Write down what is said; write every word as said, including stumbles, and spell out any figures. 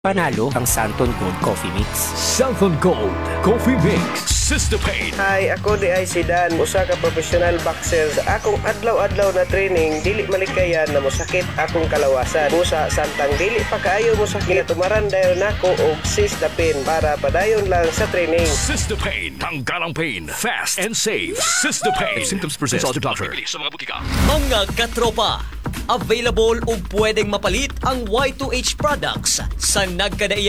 Panalo ang Santon Gold Coffee Mix. Santon Gold Coffee Mix. Sister Pain. Hi, ako di ay si Dan, usa ka professional boxer. Sa akong adlaw-adlaw na training, dili malikayan na mosakit akong kalawasan. Busa samtang dili pa kaayo mosakit, tumaran dayon nako og Sister Pain para padayon lang sa training. Sister Pain. Tanggal ang pain. Fast and safe. Sister Pain. If symptoms persist, consult your doctor. Sa mga butika. Mga katropa, available o pwedeng mapalit ang Y two H products sa nagkadaiya